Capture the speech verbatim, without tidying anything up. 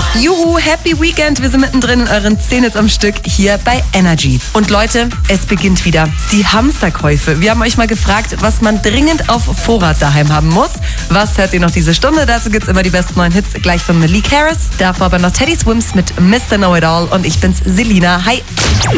Juhu, Happy Weekend. Wir sind mittendrin in euren zehn Hits am Stück hier bei Energy. Und Leute, es beginnt wieder. Die Hamsterkäufe. Wir haben euch mal gefragt, was man dringend auf Vorrat daheim haben muss. Was hört ihr noch diese Stunde? Dazu gibt's immer die besten neuen Hits gleich von Malik Harris. Davor aber noch Teddy Swims mit Mister Know It All. Und ich bin's, Selina. Hi.